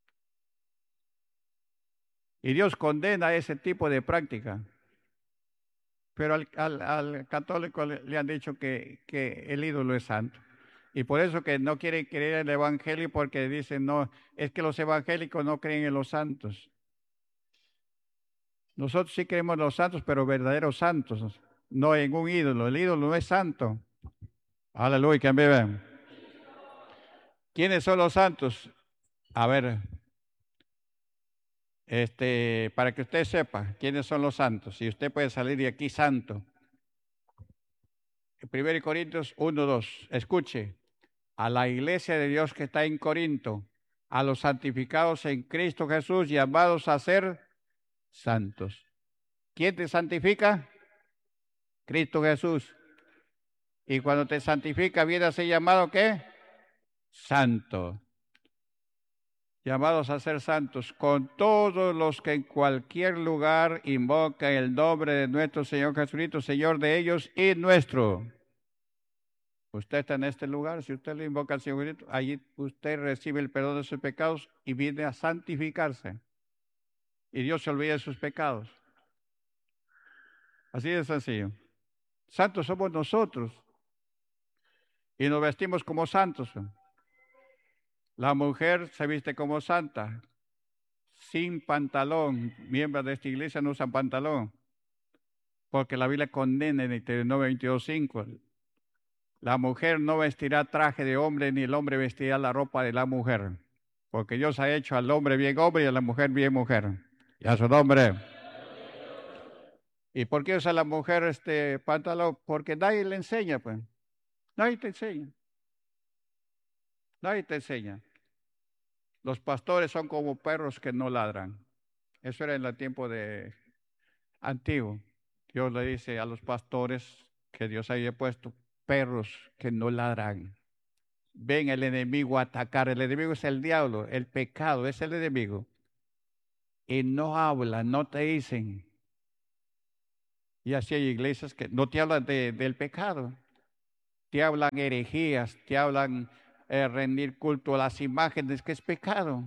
Y Dios condena ese tipo de práctica. Pero al católico le han dicho que el ídolo es santo. Y por eso que no quieren creer en el Evangelio porque dicen, no, es que los evangélicos no creen en los santos. Nosotros sí creemos en los santos, pero verdaderos santos, no en un ídolo. El ídolo no es santo. Aleluya, que vive. ¿Quiénes son los santos? A ver, para que usted sepa quiénes son los santos. Y usted puede salir de aquí santo. 1 Corintios 1:2. Escuche. A la iglesia de Dios que está en Corinto, a los santificados en Cristo Jesús, llamados a ser santos. ¿Quién te santifica? Cristo Jesús. Y cuando te santifica, viene a ser llamado ¿qué? Santo. Llamados a ser santos, con todos los que en cualquier lugar invocan el nombre de nuestro Señor Jesucristo, Señor de ellos y nuestro. Usted está en este lugar, si usted le invoca al Señor, allí usted recibe el perdón de sus pecados y viene a santificarse. Y Dios se olvida de sus pecados. Así de sencillo. Santos somos nosotros y nos vestimos como santos. La mujer se viste como santa, sin pantalón. Miembros de esta iglesia no usan pantalón, porque la Biblia condena en Deuteronomio 22:5. La mujer no vestirá traje de hombre, ni el hombre vestirá la ropa de la mujer, porque Dios ha hecho al hombre bien hombre y a la mujer bien mujer. Y a su nombre. ¿Y por qué usa la mujer este pantalón? Porque nadie le enseña, pues. Nadie te enseña. Nadie te enseña. Los pastores son como perros que no ladran. Eso era en el tiempo de antiguo. Dios le dice a los pastores que Dios había puesto perros que no ladran. Ven el enemigo a atacar. El enemigo es el diablo, el pecado es el enemigo. y no hablan, no te dicen. Y así hay iglesias que no te hablan del pecado, te hablan herejías, te hablan rendir culto a las imágenes, que es pecado.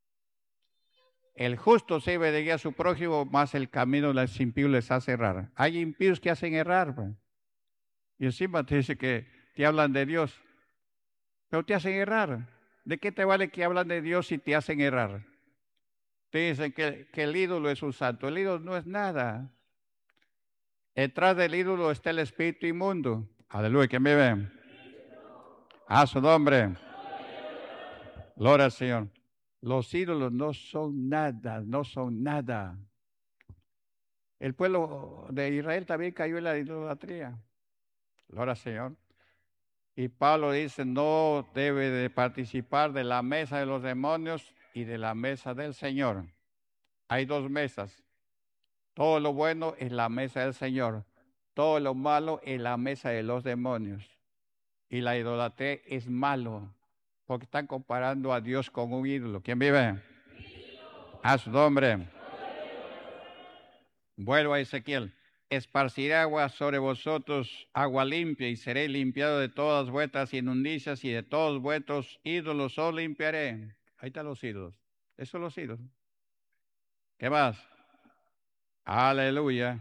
El justo se debe de guiar a su prójimo, más el camino de los impíos les hace errar. Hay impíos que hacen errar, pues. Y encima te dice que te hablan de Dios, pero te hacen errar. ¿De qué te vale que hablan de Dios si te hacen errar? Te dicen que el ídolo es un santo. El ídolo no es nada. Detrás del ídolo está el espíritu inmundo. Aleluya, ¿quién me ve? A su nombre. Gloria al Señor. Los ídolos no son nada, no son nada. El pueblo de Israel también cayó en la idolatría. Gloria al Señor. Y Pablo dice, no debe de participar de la mesa de los demonios y de la mesa del Señor. Hay dos mesas. Todo lo bueno es la mesa del Señor. Todo lo malo es la mesa de los demonios. Y la idolatría es malo, porque están comparando a Dios con un ídolo. ¿Quién vive? A su nombre. Vuelvo a Ezequiel. Esparciré agua sobre vosotros, agua limpia, y seré limpiado de todas vuestras inmundicias y de todos vuestros ídolos os limpiaré. Ahí están los ídolos. Esos son los ídolos. ¿Qué más? Aleluya.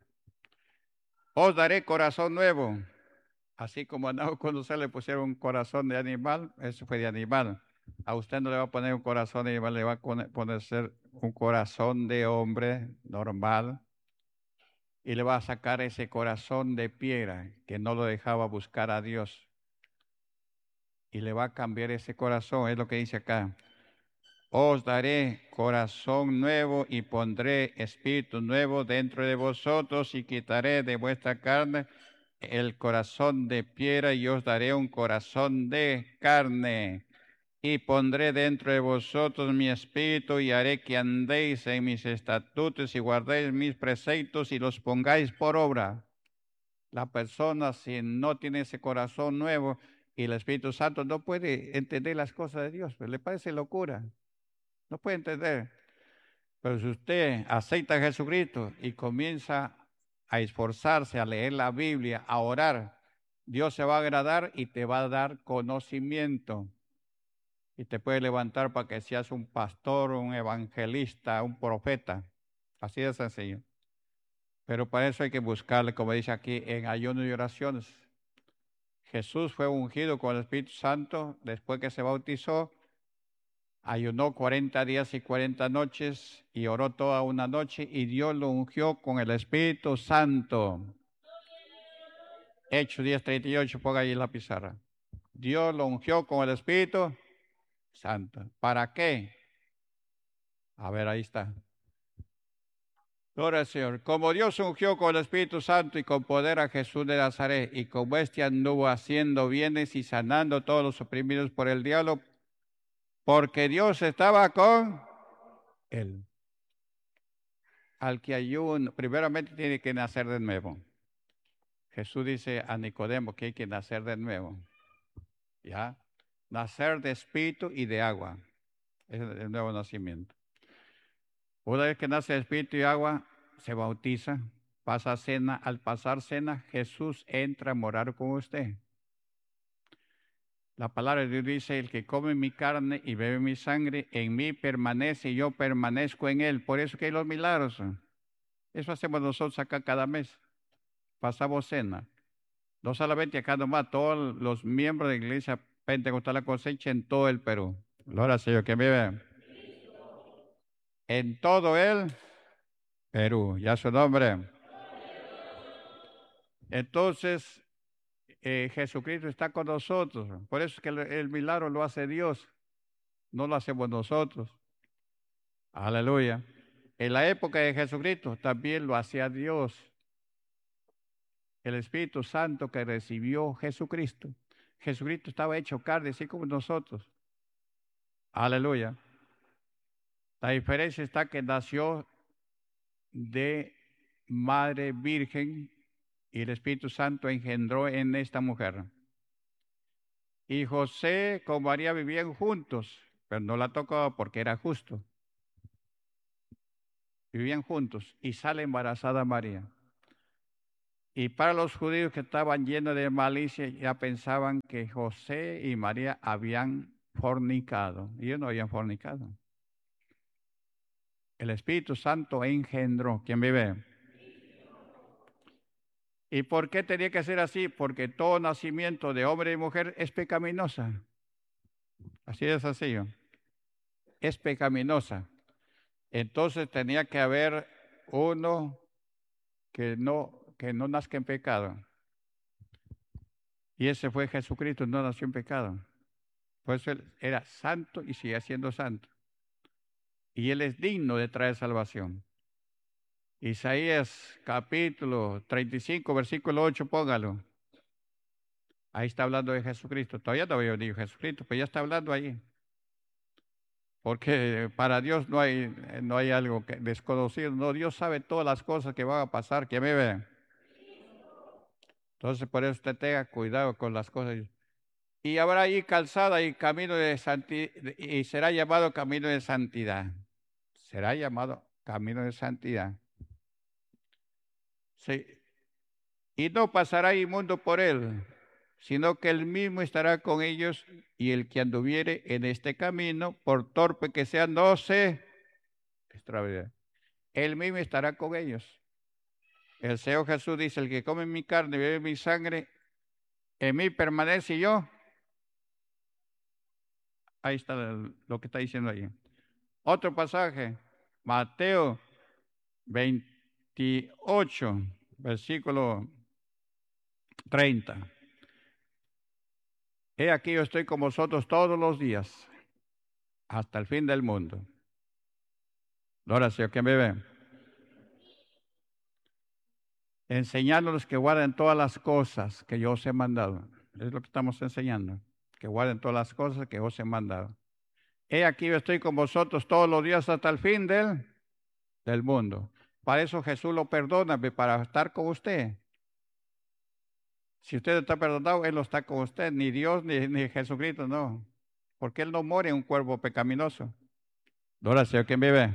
Os daré corazón nuevo. Así como a Nabucodonosor le pusieron un corazón de animal, eso fue de animal. A usted no le va a poner un corazón de animal, le va a poner un corazón de hombre normal. Y le va a sacar ese corazón de piedra que no lo dejaba buscar a Dios. Y le va a cambiar ese corazón, es lo que dice acá. Os daré corazón nuevo y pondré espíritu nuevo dentro de vosotros y quitaré de vuestra carne el corazón de piedra y os daré un corazón de carne. Y pondré dentro de vosotros mi espíritu y haré que andéis en mis estatutos y guardéis mis preceptos y los pongáis por obra. La persona, si no tiene ese corazón nuevo y el Espíritu Santo, no puede entender las cosas de Dios, pues le parece locura, no puede entender. Pero si usted acepta a Jesucristo y comienza a esforzarse, a leer la Biblia, a orar, Dios se va a agradar y te va a dar conocimiento. Y te puede levantar para que seas un pastor, un evangelista, un profeta. Así de sencillo. Pero para eso hay que buscarle, como dice aquí, en ayuno y oraciones. Jesús fue ungido con el Espíritu Santo después que se bautizó, ayunó 40 días y 40 noches y oró toda una noche y Dios lo ungió con el Espíritu Santo. Hechos 10:38, ponga ahí la pizarra. Dios lo ungió con el Espíritu Santo. ¿Para qué? A ver, ahí está. Gloria al Señor. Como Dios ungió con el Espíritu Santo y con poder a Jesús de Nazaret, y como éste anduvo haciendo bienes y sanando a todos los oprimidos por el diablo, porque Dios estaba con él. Al que ayuna, primeramente tiene que nacer de nuevo. Jesús dice a Nicodemo que hay que nacer de nuevo. ¿Ya? Nacer de espíritu y de agua. Es el nuevo nacimiento. Una vez que nace de espíritu y agua, se bautiza, pasa cena. Al pasar cena, Jesús entra a morar con usted. La palabra de Dios dice, el que come mi carne y bebe mi sangre, en mí permanece y yo permanezco en él. Por eso que hay los milagros. Eso hacemos nosotros acá cada mes. Pasamos cena. No solamente acá nomás, todos los miembros de la iglesia pentecostal La Cosecha en todo el Perú. Gloria al Señor, que vive en todo el Perú. Ya su nombre. Entonces, Jesucristo está con nosotros. Por eso es que el milagro lo hace Dios, no lo hacemos nosotros. Aleluya. En la época de Jesucristo también lo hacía Dios. El Espíritu Santo que recibió Jesucristo. Jesucristo estaba hecho carne, así como nosotros. Aleluya. La diferencia está que nació de madre virgen y el Espíritu Santo engendró en esta mujer. Y José con María vivían juntos, pero no la tocó porque era justo. vivían juntos y sale embarazada María. Y para los judíos que estaban llenos de malicia, ya pensaban que José y María habían fornicado. Y ellos no habían fornicado. El Espíritu Santo engendró. ¿Quién vive? ¿Y por qué tenía que ser así? Porque todo nacimiento de hombre y mujer es pecaminosa. Así de sencillo. Es pecaminosa. Entonces tenía que haber uno que no nazca en pecado. Y ese fue Jesucristo, no nació en pecado. Por eso él era santo y sigue siendo santo. Y él es digno de traer salvación. Isaías capítulo 35, versículo 8, póngalo. Ahí está hablando de Jesucristo. Todavía no había venido Jesucristo, pero ya está hablando ahí. Porque para Dios no hay algo desconocido. No, Dios sabe todas las cosas que van a pasar. ¿Quién me ve? Entonces, por eso usted tenga cuidado con las cosas. Y habrá ahí calzada y camino de santidad, y será llamado camino de santidad. Será llamado camino de santidad. Sí. Y no pasará inmundo por él, sino que él mismo estará con ellos, y el que anduviere en este camino, por torpe que sea, no se extraviará. Él mismo estará con ellos. El Señor Jesús dice: el que come mi carne y bebe mi sangre, en mí permanece y yo. Ahí está lo que está diciendo ahí. Otro pasaje, Mateo 28, versículo 30. He aquí yo estoy con vosotros todos los días, hasta el fin del mundo. Ahora sí, ¿quién me ve? Enseñándoles que guarden todas las cosas que yo os he mandado. Es lo que estamos enseñando, que guarden todas las cosas que os he mandado. He aquí yo estoy con vosotros todos los días hasta el fin del mundo. Para eso Jesús lo perdona, para estar con usted. Si usted está perdonado, Él no está con usted, ni Dios ni Jesucristo, no. Porque Él no muere en un cuerpo pecaminoso. Ahora, Señor, ¿quién vive?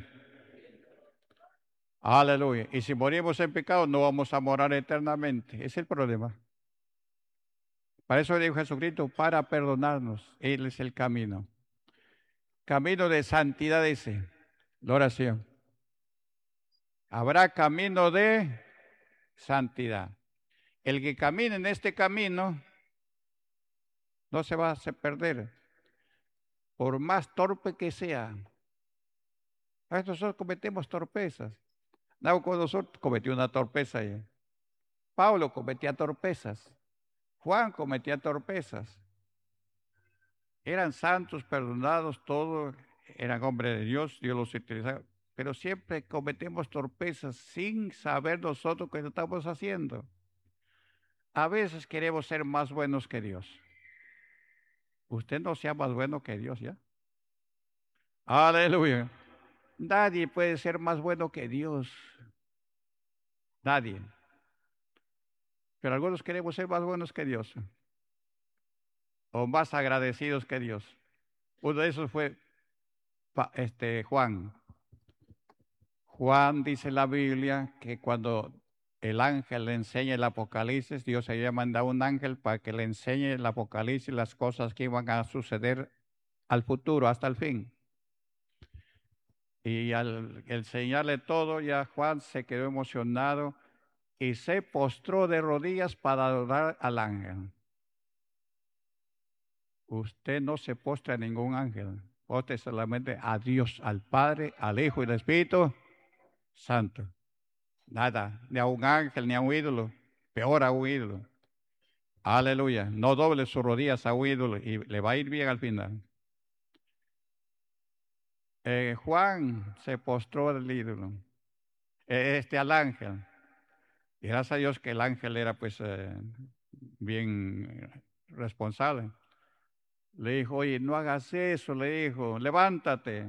Aleluya. Y si morimos en pecado, no vamos a morar eternamente. Ese es el problema. Para eso dijo Jesucristo, para perdonarnos. Él es el camino. Camino de santidad ese. La oración. Habrá camino de santidad. El que camine en este camino no se va a hacer perder, por más torpe que sea. A nosotros cometemos torpezas. Nabucodonosor cometió una torpeza. Pablo cometía torpezas. Juan cometía torpezas. Eran santos, perdonados, todos eran hombres de Dios, Dios los utilizaba. Pero siempre cometemos torpezas sin saber nosotros qué estamos haciendo. A veces queremos ser más buenos que Dios. Usted no sea más bueno que Dios, ¿ya? Aleluya. Nadie puede ser más bueno que Dios. Nadie. Pero algunos queremos ser más buenos que Dios o más agradecidos que Dios. Uno de esos fue Juan. Juan dice en la Biblia que cuando el ángel le enseña el Apocalipsis, Dios había mandado un ángel para que le enseñe el Apocalipsis, las cosas que iban a suceder al futuro, hasta el fin. Y al enseñarle todo, ya Juan se quedó emocionado y se postró de rodillas para adorar al ángel. Usted no se postra a ningún ángel, postre solamente a Dios, al Padre, al Hijo y al Espíritu Santo. Nada, ni a un ángel, ni a un ídolo, peor a un ídolo. Aleluya, no doble sus rodillas a un ídolo y le va a ir bien al final. Juan se postró al ídolo, al ángel. Y gracias a Dios que el ángel era pues bien responsable. Le dijo: oye, no hagas eso, le dijo, levántate.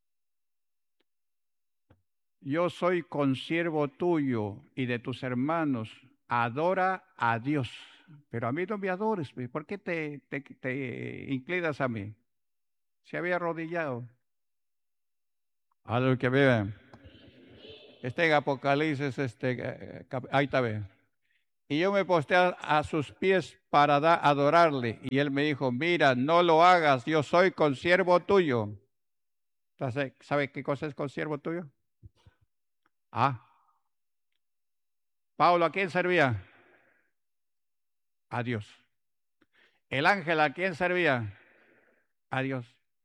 Yo soy consiervo tuyo y de tus hermanos. Adora a Dios. Pero a mí no me adores. ¿Por qué te inclinas a mí? Se había arrodillado. A lo que vean. Está en Apocalipsis, ahí está, ve. Y yo me postré a sus pies para adorarle. Y él me dijo, mira, no lo hagas, yo soy consiervo tuyo. Entonces, ¿sabe qué cosa es consiervo tuyo? Ah, Pablo, ¿a quién servía? A Dios. El ángel, ¿a quién servía? A Dios.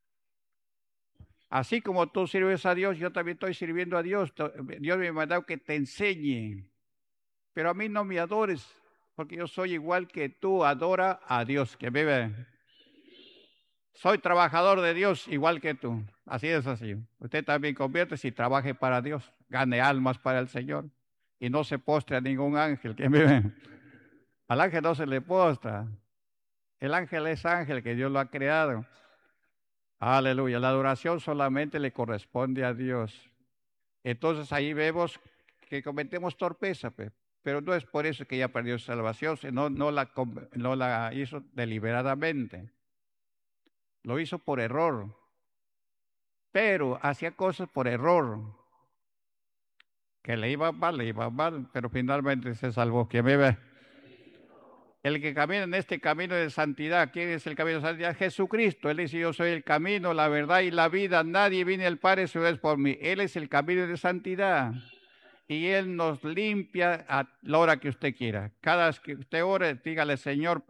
Así como tú sirves a Dios, yo también estoy sirviendo a Dios. Dios me ha mandado que te enseñe. Pero a mí no me adores, porque yo soy igual que tú, adora a Dios que vive. Soy trabajador de Dios igual que tú. Así es así. Usted también convierte y trabaje para Dios, gane almas para el Señor y no se postre a ningún ángel que vive. Al ángel no se le postra. El ángel es ángel que Dios lo ha creado. Aleluya. La adoración solamente le corresponde a Dios. Entonces ahí vemos que cometemos torpeza, pero no es por eso que ella perdió su salvación, sino no la hizo deliberadamente. Lo hizo por error, pero hacía cosas por error, que le iba mal, pero finalmente se salvó. ¿Quién vive? El que camina en este camino de santidad, ¿quién es el camino de santidad? Jesucristo. Él dice, yo soy el camino, la verdad y la vida. Nadie viene al Padre si no es por mí. Él es el camino de santidad. Y Él nos limpia a la hora que usted quiera. Cada vez que usted ore, dígale, Señor,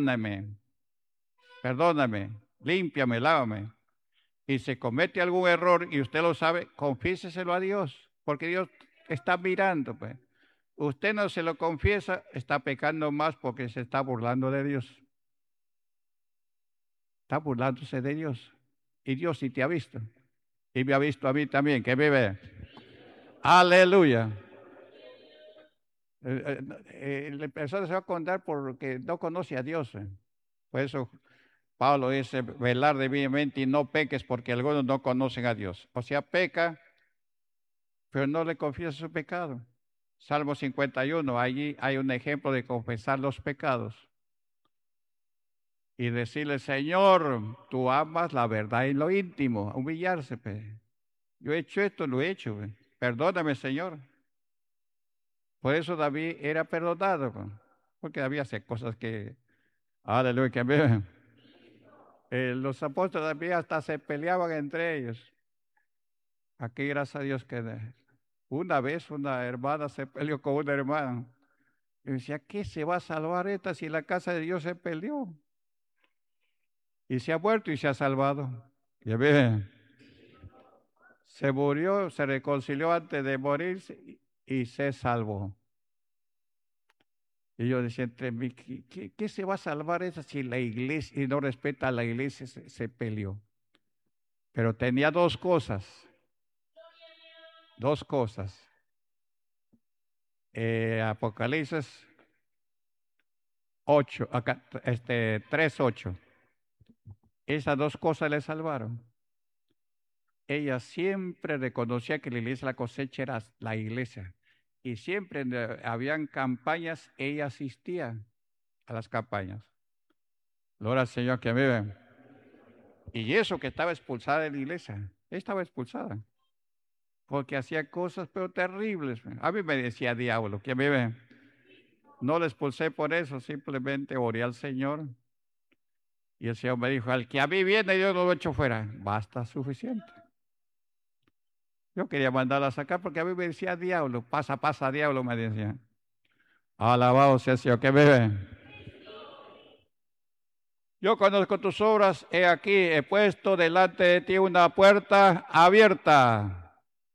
perdóname, límpiame, lávame. Y se comete algún error y usted lo sabe, confiéseselo a Dios, porque Dios está mirando, pues. Usted no se lo confiesa, está pecando más porque se está burlando de Dios. Está burlándose de Dios. Y Dios sí te ha visto. Y me ha visto a mí también, que vive. Aleluya. La persona se va a contar porque no conoce a Dios. Por eso Pablo dice, velar debidamente y no peques porque algunos no conocen a Dios. O sea, peca, pero no le confiesa su pecado. Salmo 51, allí hay un ejemplo de confesar los pecados y decirle, Señor, tú amas la verdad en lo íntimo, humillarse. Yo he hecho esto, lo he hecho. Perdóname, Señor. Por eso David era perdonado, porque David hacía cosas que, aleluya, que los apóstoles también hasta se peleaban entre ellos. Aquí, gracias a Dios, que una vez una hermana se peleó con una hermana. Y decía, ¿qué se va a salvar esta si la casa de Dios se peleó? Y se ha muerto y se ha salvado. Ya ve, se murió, se reconcilió antes de morirse y se salvó. Y yo decía entre mí, ¿qué se va a salvar esa si la iglesia y no respeta a la iglesia se peleó? Pero tenía dos cosas. Dos cosas. Apocalipsis 8, acá, 3:8. Esas dos cosas le salvaron. Ella siempre reconocía que la iglesia la cosecha era la iglesia. Y siempre habían campañas, ella asistía a las campañas. Gloria al Señor que vive. Y eso que estaba expulsada de la iglesia, estaba expulsada. Porque hacía cosas pero terribles. A mí me decía diablo, que vive. No le expulsé por eso, simplemente oré al Señor. Y el Señor me dijo, al que a mí viene, yo no lo echo fuera. Basta, suficiente. Yo quería mandarla a sacar porque a mí me decía diablo, pasa, diablo, me decía. Alabado sea el Señor, que vive. Yo conozco tus obras, he aquí, he puesto delante de ti una puerta abierta.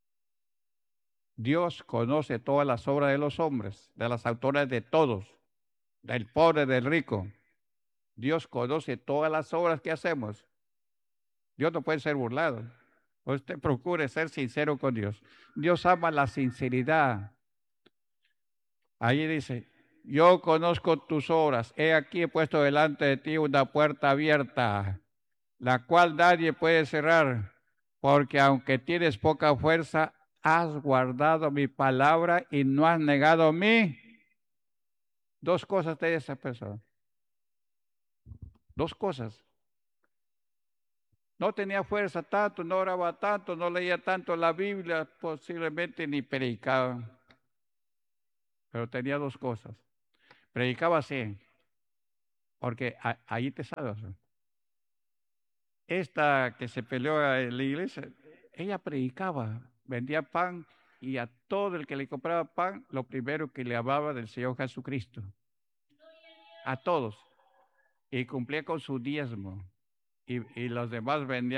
Dios conoce todas las obras de los hombres, de las autoras de todos, del pobre, del rico. Dios conoce todas las obras que hacemos. Dios no puede ser burlado. Usted procure ser sincero con Dios. Dios ama la sinceridad. Allí dice, yo conozco tus obras. He aquí he puesto delante de ti una puerta abierta, la cual nadie puede cerrar, porque aunque tienes poca fuerza, has guardado mi palabra y no has negado a mí. Dos cosas de esa persona. Dos cosas. No tenía fuerza tanto, no oraba tanto, no leía tanto la Biblia, posiblemente ni predicaba. Pero tenía dos cosas. Predicaba sí, porque ahí te salvas. Esta que se peleó en la iglesia, ella predicaba, vendía pan y a todo el que le compraba pan, lo primero que le hablaba del Señor Jesucristo. A todos. Y cumplía con su diezmo. Y los demás vendían